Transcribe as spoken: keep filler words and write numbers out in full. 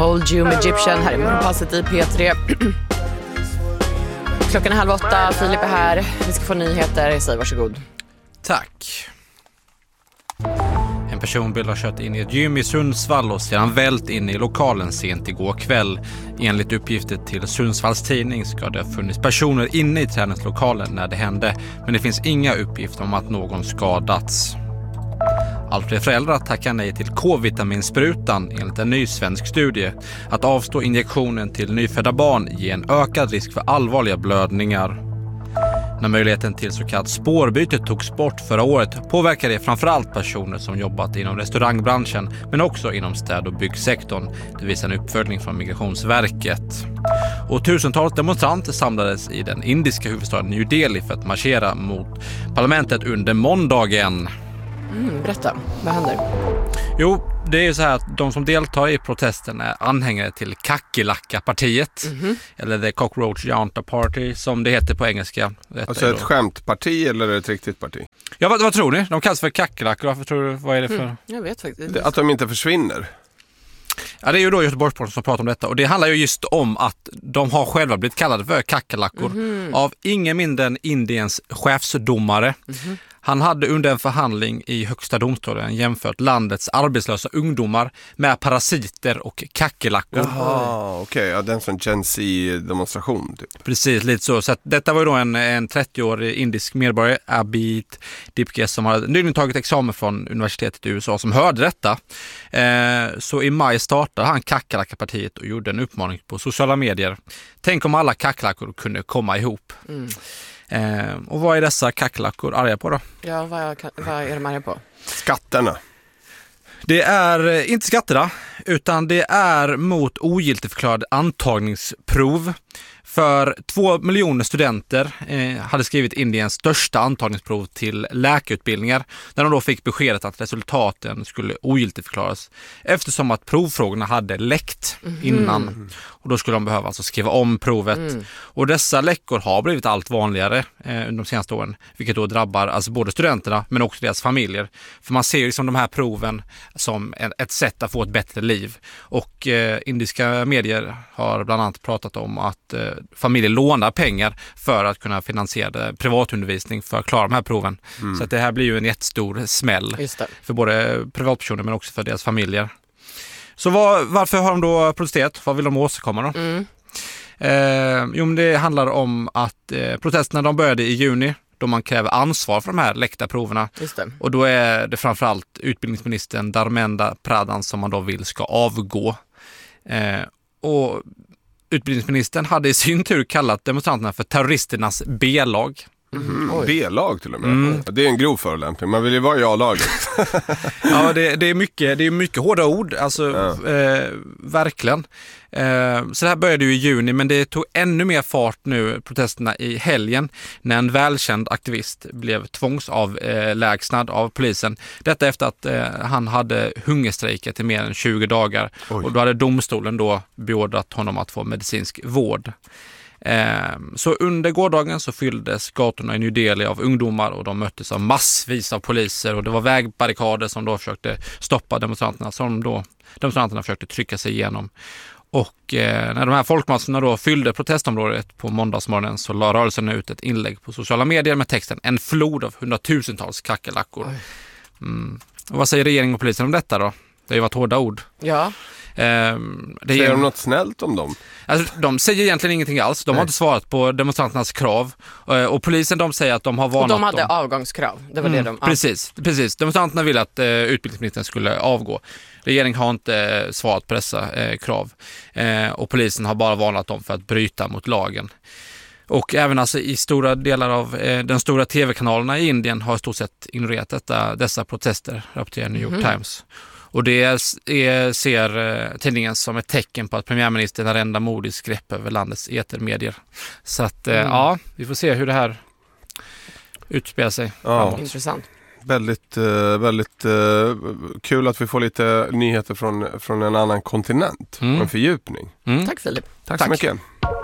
Hold You med Egyptian här i Morgonpasset i P tre. Klockan är halv åtta, Filip är här. Vi ska få nyheter, säg varsågod. Tack. En personbil har kört in i ett gym i Sundsvall och sedan vält in i lokalen sent igår kväll. Enligt uppgifter till Sundsvalls tidning ska det ha funnits personer inne i träningslokalen när det hände, men det finns inga uppgifter om att någon skadats. Allt fler föräldrar tackar nej till K-vitaminsprutan enligt en ny svensk studie. Att avstå injektionen till nyfödda barn ger en ökad risk för allvarliga blödningar. När möjligheten till så kallat spårbyte togs bort förra året påverkar det framförallt personer som jobbat inom restaurangbranschen men också inom städ- och byggsektorn. Det visar en uppföljning från Migrationsverket. Och tusentals demonstranter samlades i den indiska huvudstaden New Delhi för att marschera mot parlamentet under måndagen. Mm, berätta, vad händer? Jo, det är ju så här att de som deltar i protesten är anhängare till Kackerlacka-partiet, mm-hmm. eller The Cockroach Junta Party som det heter på engelska. Detta alltså ett skämtparti eller ett riktigt parti? Ja, vad, vad tror ni? De kallas för kackerlackor. Varför tror du, vad är det för? Mm, jag vet faktiskt. Det, att de inte försvinner. Ja, det är ju då Göteborgsposten som pratar om detta och det handlar ju just om att de har själva blivit kallade för kackerlackor mm-hmm. av ingen mindre än Indiens chefsdomare. Mm-hmm. Han hade under en förhandling i högsta domstolen jämfört landets arbetslösa ungdomar med parasiter och kackerlackor. Jaha, okej. Okay. Ja, den som Gen Z-demonstration. Typ. Precis, lite så. Så att detta var ju då en, en trettioårig indisk medborgare, Abid Dipke, som hade nyligen tagit examen från universitetet i U S A som hörde detta. Eh, så i maj startade han Kackerlacka-partiet och gjorde en uppmaning på sociala medier. Tänk om alla kackerlackor kunde komma ihop. Mm. Eh, och vad är dessa kackerlackor arga på då? Ja, vad, vad är de arga på? Skatterna. Det är inte skatterna, utan det är mot ogiltigförklarade antagningsprov. För två miljoner studenter eh, hade skrivit Indiens största antagningsprov till läkarutbildningar när de då fick beskedet att resultaten skulle ogiltigförklaras eftersom att provfrågorna hade läckt mm. innan. Och då skulle de behöva alltså skriva om provet. Mm. Och dessa läckor har blivit allt vanligare eh, under de senaste åren, vilket då drabbar alltså både studenterna men också deras familjer. För man ser ju liksom de här proven som en, ett sätt att få ett bättre liv. Och eh, indiska medier har bland annat pratat om att eh, familjer lånar pengar för att kunna finansiera privatundervisning för att klara de här proven. Mm. Så att det här blir ju en jättestor smäll för både privatpersoner men också för deras familjer. Så var, varför har de då protesterat? Vad vill de åstadkomma då? Mm. Eh, jo, men det handlar om att eh, protesterna de började i juni då man kräver ansvar för de här läckta proverna. Just det. Och då är det framförallt utbildningsministern Dharmendra Pradhan som man då vill ska avgå. Eh, och utbildningsministern hade i sin tur kallat demonstranterna för terroristernas B-lag. Mm. B-lag till och med. Mm. Det är en grov förolämpning. Man vill ju vara i A-laget. Ja, det, det är mycket det är mycket hårda ord. Alltså, ja. eh, verkligen. Eh, så det här började ju i juni, men det tog ännu mer fart nu, protesterna i helgen, när en välkänd aktivist blev tvångsavlägsnad av polisen. Detta efter att eh, han hade hungerstrejkat i mer än tjugo dagar. Oj. Och då hade domstolen då beordrat honom att få medicinsk vård. Så under gårdagen så fylldes gatorna i New Delhi av ungdomar och de möttes av massvis av poliser och det var vägbarrikader som då försökte stoppa demonstranterna som då demonstranterna försökte trycka sig igenom. Och eh, när de här folkmassorna då fyllde protestområdet på måndagsmorgonen så la rörelsen ut ett inlägg på sociala medier med texten "En flod av hundratusentals kackerlackor". Mm. Och vad säger regeringen och polisen om detta då? Det har ju varit hårda ord. Ja. Um, det säger är, de något snällt om dem? Alltså, de säger egentligen ingenting alls. De Nej. har inte svarat på demonstranternas krav. Uh, och polisen de säger att de har varnat. Och de hade dem. avgångskrav. Det var mm, det de... Precis, precis. Demonstranterna ville att uh, utbildningsministern skulle avgå. Regeringen har inte uh, svarat på dessa uh, krav. Uh, och polisen har bara varnat dem för att bryta mot lagen. Och även alltså i stora delar av eh, den stora tv-kanalerna i Indien har i stort sett ignorerat detta, dessa protester, rapporterar New York mm. Times. Och det är, ser eh, tidningen som ett tecken på att premiärministern har ända modiskt grepp över landets etermedier. Så att eh, mm. ja, vi får se hur det här utspelar sig. Ja. Intressant. Väldigt, väldigt uh, kul att vi får lite nyheter från, från en annan kontinent. Mm. En fördjupning. Mm. Tack Filip. Tack, Tack så mycket.